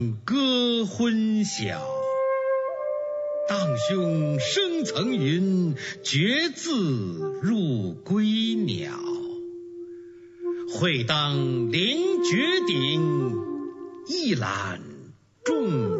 歌昏晓。荡胸生层云，决眦入归鸟。会当凌绝顶，一览众